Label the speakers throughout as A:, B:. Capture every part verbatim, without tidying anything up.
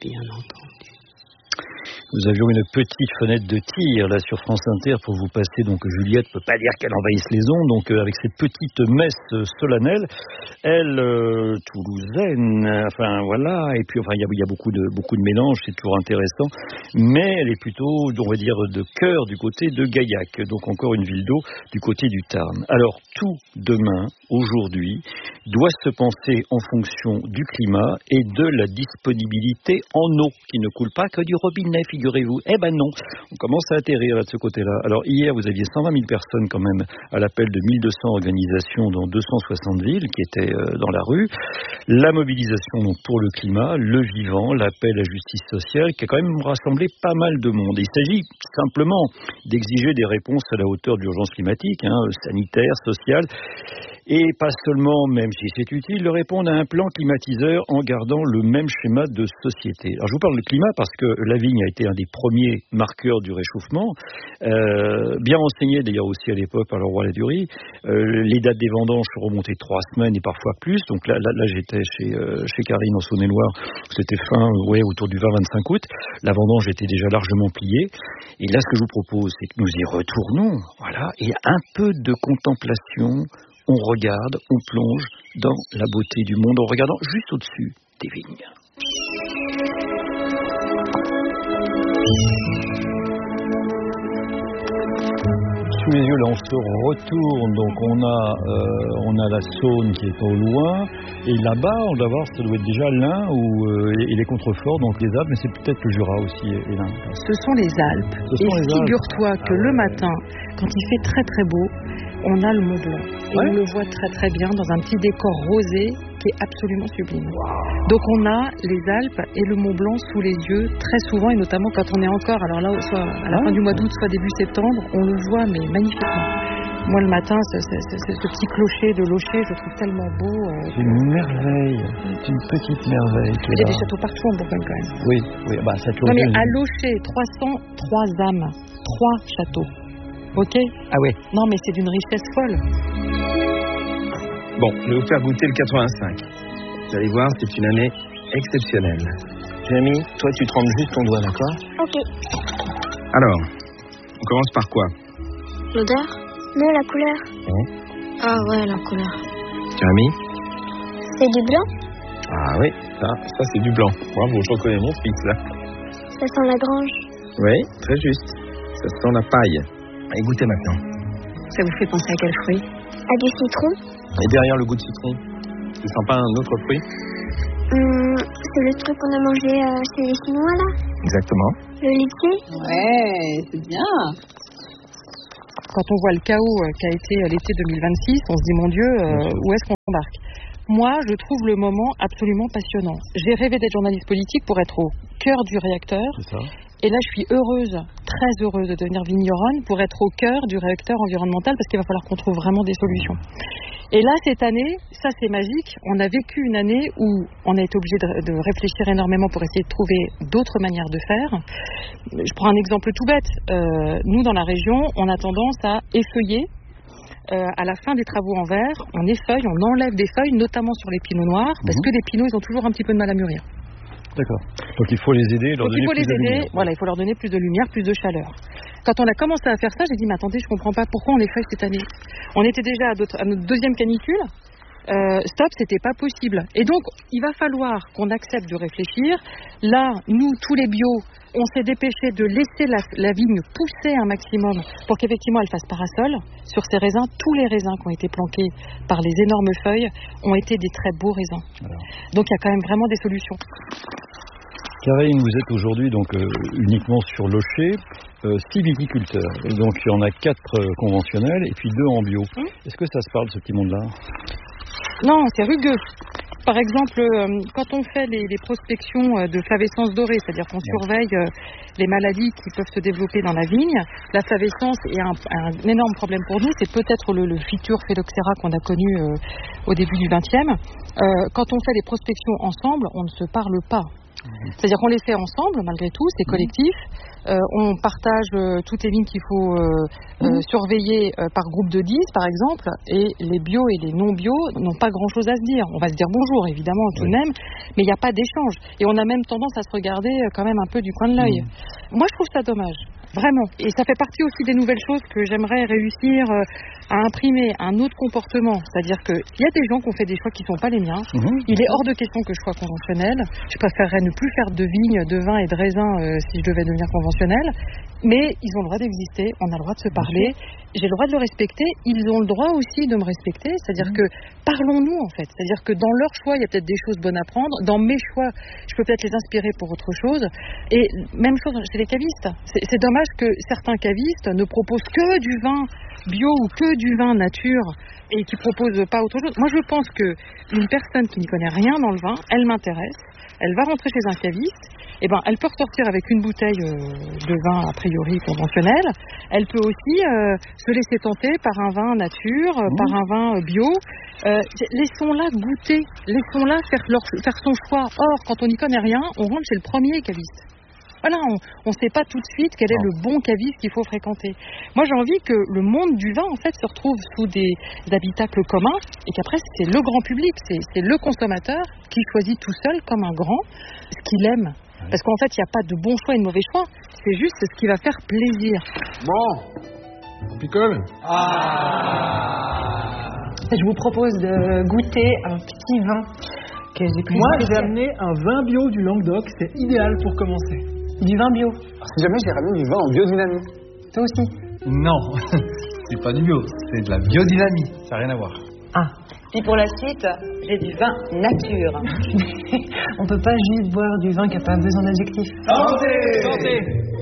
A: bien entendu.
B: Nous avions une petite fenêtre de tir là sur France Inter pour vous passer, donc Juliette ne peut pas dire qu'elle envahisse les ondes, donc euh, avec ses petites messes euh, solennelles, elle, euh, toulousaine, enfin voilà, et puis enfin il y a, y a beaucoup de beaucoup de mélanges, c'est toujours intéressant, mais elle est plutôt, on va dire, de cœur du côté de Gaillac, donc encore une ville d'eau du côté du Tarn. Alors tout demain, aujourd'hui, doit se penser en fonction du climat et de la disponibilité en eau, qui ne coule pas que du robinet, figurez-vous. Eh ben non, on commence à atterrir là de ce côté-là. Alors hier, vous aviez cent vingt mille personnes quand même à l'appel de mille deux cents organisations dans deux cent soixante villes qui étaient euh, dans la rue. La mobilisation donc, pour le climat, le vivant, l'appel à justice sociale qui a quand même rassemblé pas mal de monde. Et il s'agit simplement d'exiger des réponses à la hauteur de l'urgence climatique, hein, sanitaire, sociale, et pas seulement, même si c'est utile, de répondre à un plan climatiseur en gardant le même schéma de société. Alors je vous parle de climat parce que la vigne a été un des premiers marqueurs du réchauffement, euh, bien renseigné d'ailleurs aussi à l'époque par le roi Ladurie. Euh, les dates des vendanges sont remontées trois semaines et parfois plus, donc là, là, là j'étais chez, euh, chez Karine en Saône-et-Loire, c'était fin, ouais, autour du vingt vingt-cinq août, la vendange était déjà largement pliée, et là ce que je vous propose c'est que nous y retournons, voilà, et un peu de contemplation. On regarde, on plonge dans la beauté du monde en regardant juste au-dessus des vignes. Sous les yeux, là, on se retourne, donc on a, euh, on a la Saône qui est au loin, et là-bas, on doit voir, ça doit être déjà l'Ain ou, euh, et les contreforts, donc les Alpes, mais c'est peut-être le Jura aussi et, et l'Ain.
C: Ce sont les Alpes,
B: Ce
C: et
B: sont
C: figure-toi
B: Alpes.
C: que le matin, quand il fait très très beau, on a le Mont Blanc, et
B: Ouais.
C: on le voit très très bien dans un petit décor rosé qui est absolument sublime. Wow. Donc on a les Alpes et le Mont Blanc sous les yeux très souvent, et notamment quand on est encore, alors là, soit à la ouais. fin du mois d'août, soit début septembre, on le voit mais magnifiquement. Moi le matin, ce, ce, ce, ce petit clocher de Locher, je le trouve tellement beau. Euh,
B: c'est une merveille, c'est une petite merveille.
C: Il y a des châteaux partout en Bourgogne quand même.
B: Oui, oui, bah ça tourne.
C: Non mais à Locher, trois cent trois âmes, trois châteaux. Ok ?
B: Ah ouais.
C: Non mais c'est d'une richesse folle.
D: Bon, je vais vous faire goûter le quatre-vingt-cinq. Vous allez voir, c'est une année exceptionnelle. Jérémy, toi tu trempes juste ton doigt, d'accord ?
E: Ok.
D: Alors, on commence par quoi ?
E: L'odeur ? Non, la couleur.
D: Bon.
E: Ah ouais, la couleur.
D: Jérémy ?
E: C'est du blanc ?
D: Ah oui, ça, ça c'est du blanc. Bravo, je reconnais mon fils là.
E: Ça sent la grange.
D: Oui, très juste. Ça sent la paille. Allez, goûtez maintenant.
C: Ça vous fait penser à quel fruit ?
E: À du citron.
D: Et derrière le goût de citron, tu sens pas un autre fruit ?
E: Hum, c'est le truc qu'on a mangé euh, chez les Chinois là ?
D: Exactement.
E: Le litchi ?
A: Ouais, c'est bien.
C: Quand on voit le chaos qu'a été l'été deux mille vingt-six, on se dit mon Dieu, euh, où est-ce qu'on s'embarque ? Moi, je trouve le moment absolument passionnant. J'ai rêvé d'être journaliste politique pour être au cœur du réacteur.
B: C'est ça.
C: Et là, je suis heureuse, très heureuse de devenir vigneronne pour être au cœur du réacteur environnemental parce qu'il va falloir qu'on trouve vraiment des solutions. Et là, cette année, ça c'est magique, on a vécu une année où on a été obligé de, de réfléchir énormément pour essayer de trouver d'autres manières de faire. Je prends un exemple tout bête. Euh, nous, dans la région, on a tendance à effeuiller. Euh, à la fin des travaux en verre, on effeuille, on enlève des feuilles, notamment sur les pinots noirs, parce mmh. que les pinots, ils ont toujours un petit peu de mal à mûrir.
B: D'accord. Donc il faut les aider, leur
C: Donc
B: donner
C: il faut
B: plus
C: les
B: de
C: aider,
B: lumière.
C: voilà, il faut leur donner plus de lumière, plus de chaleur. Quand on a commencé à faire ça, j'ai dit mais attendez, je comprends pas pourquoi on effeuille cette année. On était déjà à, à notre deuxième canicule. Euh, stop, c'était pas possible. Et donc, il va falloir qu'on accepte de réfléchir. Là, nous, tous les bios, on s'est dépêché de laisser la, la vigne pousser un maximum pour qu'effectivement elle fasse parasol. Sur ces raisins, tous les raisins qui ont été planqués par les énormes feuilles ont été des très beaux raisins. Alors. Donc, il y a quand même vraiment des solutions.
B: Karine, vous êtes aujourd'hui donc euh, uniquement sur Locher, euh, six viticulteurs. Et donc, il y en a quatre euh, conventionnels et puis deux en bio. Hum. Est-ce que ça se parle, ce petit monde-là ?
C: Non, c'est rugueux. Par exemple, euh, quand on fait les, les prospections euh, de flavescence dorée, c'est-à-dire qu'on ouais. surveille euh, les maladies qui peuvent se développer dans la vigne, la flavescence est un, un énorme problème pour nous. C'est peut-être le, le futur phylloxéra qu'on a connu euh, au début du vingtième. Euh, quand on fait les prospections ensemble, on ne se parle pas. C'est-à-dire qu'on les fait ensemble, malgré tout, c'est collectif. Euh, on partage euh, toutes les vignes qu'il faut euh, euh, mmh. surveiller euh, par groupe de dix, par exemple, et les bio et les non-bio n'ont pas grand-chose à se dire. On va se dire bonjour, évidemment, tout oui. de même, mais il n'y a pas d'échange. Et on a même tendance à se regarder euh, quand même un peu du coin de l'œil. Mmh. Moi, je trouve ça dommage. Vraiment. Et ça fait partie aussi des nouvelles choses que j'aimerais réussir à imprimer un autre comportement. C'est-à-dire qu'il y a des gens qui ont fait des choix qui ne sont pas les miens. Mmh. Il est hors de question que je sois conventionnelle. Je préférerais ne plus faire de vignes, de vin et de raisin euh, si je devais devenir conventionnelle. Mais ils ont le droit d'exister, on a le droit de se parler. J'ai le droit de le respecter. Ils ont le droit aussi de me respecter. C'est-à-dire mmh. que parlons-nous en fait. C'est-à-dire que dans leurs choix, il y a peut-être des choses bonnes à prendre. Dans mes choix, je peux peut-être les inspirer pour autre chose. Et même chose chez les cavistes. C'est, c'est dommage que certains cavistes ne proposent que du vin bio ou que du vin nature et qui proposent pas autre chose. Moi, je pense que une personne qui n'y connaît rien dans le vin, elle m'intéresse. Elle va rentrer chez un caviste. Eh ben, elle peut ressortir avec une bouteille euh, de vin a priori conventionnel. Elle peut aussi euh, se laisser tenter par un vin nature, euh, mmh. par un vin euh, bio. Euh, laissons-la goûter, laissons-la faire, leur, faire son choix. Or, quand on n'y connaît rien, on rentre chez le premier caviste. Voilà, on ne sait pas tout de suite quel est le bon caviste qu'il faut fréquenter. Moi, j'ai envie que le monde du vin, en fait, se retrouve sous des habitacles communs et qu'après, c'est le grand public, c'est, c'est le consommateur qui choisit tout seul, comme un grand, ce qu'il aime. Parce qu'en fait, il n'y a pas de bon choix et de mauvais choix. C'est juste ce qui va faire plaisir.
F: Bon, on picole.
G: Ah. Je vous propose de goûter un petit vin que j'ai pris.
H: Moi, j'ai amené un vin bio du Languedoc. C'est idéal pour commencer.
G: Du vin bio.
F: Alors, si jamais j'ai ramené du vin en biodynamie.
G: Toi aussi?
I: Non, c'est pas du bio, c'est de la biodynamie. Ça n'a rien à voir.
G: Ah.
J: Puis pour la suite, j'ai du vin nature.
G: On peut pas juste boire du vin qui n'a pas besoin d'adjectifs.
F: Santé! Santé!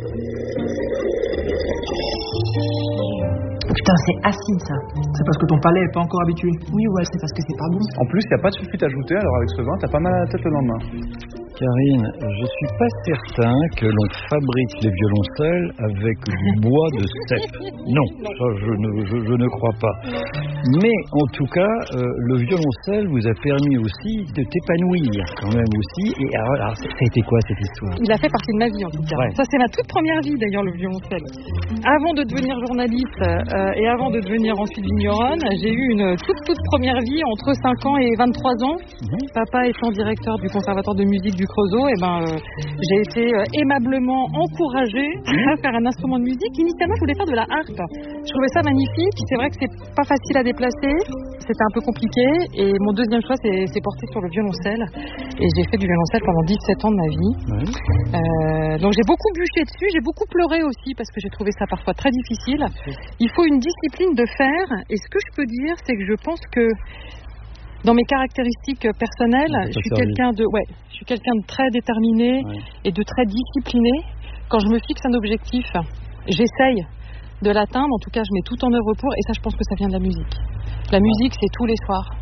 G: Putain, c'est acide ça.
H: C'est parce que ton palais est pas encore habitué.
G: Oui, ouais, c'est parce que c'est pas bon.
F: En plus, il n'y a pas de sulfite ajouté, alors avec ce vin, t'as pas mal à la tête le lendemain.
B: Karine, je suis pas certain que l'on fabrique les violoncelles avec du bois de cèpe. Non, ça je ne, je, je ne crois pas. Mais en tout cas, euh, le violoncelle vous a permis aussi de t'épanouir quand même aussi. Et alors, alors ça a été quoi cette histoire?
C: Il a fait partie de ma vie en tout cas. Ouais. Ça c'est ma toute première vie d'ailleurs, le violoncelle. Avant de devenir journaliste euh, et avant de devenir ensuite vigneronne, j'ai eu une toute toute première vie entre cinq ans et vingt-trois ans. Mmh. Papa étant directeur du conservatoire de musique du Creusot, et ben, euh, j'ai été euh, aimablement encouragée à faire un instrument de musique. Initialement, je voulais faire de la harpe. Je trouvais ça magnifique. C'est vrai que c'est pas facile à déplacer. C'était un peu compliqué. Et mon deuxième choix, c'est, c'est porté sur le violoncelle. Et j'ai fait du violoncelle pendant dix-sept ans de ma vie. Oui. Euh, donc j'ai beaucoup bûché dessus. J'ai beaucoup pleuré aussi parce que j'ai trouvé ça parfois très difficile. Il faut une discipline de faire. Et ce que je peux dire, c'est que je pense que dans mes caractéristiques personnelles, je suis quelqu'un de, ouais, je suis quelqu'un de très déterminé ouais. et de très discipliné. Quand je me fixe un objectif, j'essaye de l'atteindre. En tout cas, je mets tout en œuvre pour. Et ça, je pense que ça vient de la musique. La musique, c'est tous les soirs.